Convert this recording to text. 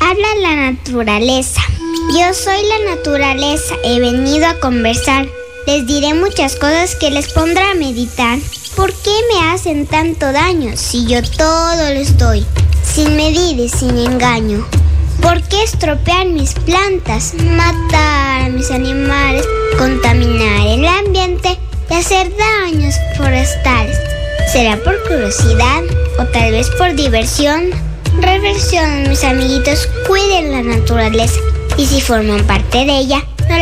Habla la naturaleza. Yo soy la naturaleza, he venido a conversar. Les diré muchas cosas que les pondrá a meditar. ¿Por qué me hacen tanto daño si yo todo les doy, sin medida y sin engaño? ¿Por qué estropear mis plantas, matar a mis animales, contaminar el ambiente y hacer daños forestales? ¿Será por curiosidad o tal vez por diversión? Reflexionen, mis amiguitos, cuiden la naturaleza y si forman parte de ella,